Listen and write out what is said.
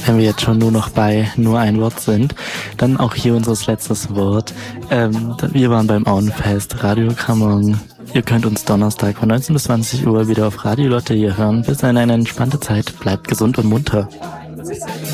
wenn wir jetzt schon nur noch bei nur ein Wort sind, dann auch hier unser letztes Wort. Wir waren beim Auenfest, Radio Kramon. Ihr könnt uns Donnerstag von 19 bis 20 Uhr wieder auf Radio Lotte hier hören. Bis dahin eine entspannte Zeit. Bleibt gesund und munter.